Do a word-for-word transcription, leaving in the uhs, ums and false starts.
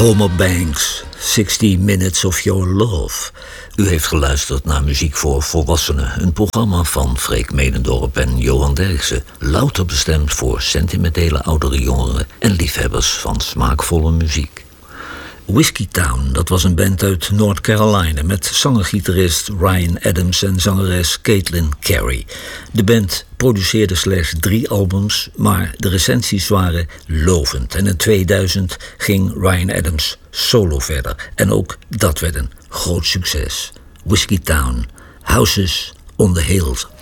Homer Banks, sixty minutes of Your Love. U heeft geluisterd naar Muziek voor Volwassenen, een programma van Freek Medendorp en Johan Derksen, louter bestemd voor sentimentele oudere jongeren en liefhebbers van smaakvolle muziek. Whiskey Town, dat was een band uit North Carolina met zanger-gitarist Ryan Adams en zangeres Caitlin Carey. De band produceerde slechts drie albums, maar de recensies waren lovend. En in tweeduizend ging Ryan Adams solo verder. En ook dat werd een groot succes. Whiskey Town, Houses on the Hills.